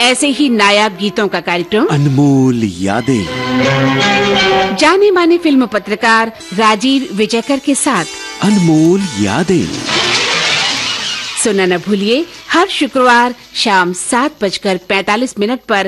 ऐसे ही नायाब गीतों का कार्यक्रम अनमोल यादें। जाने माने फिल्म पत्रकार राजीव विजयकर के साथ अनमोल यादें सुनना न भूलिए हर शुक्रवार शाम 7:45 पर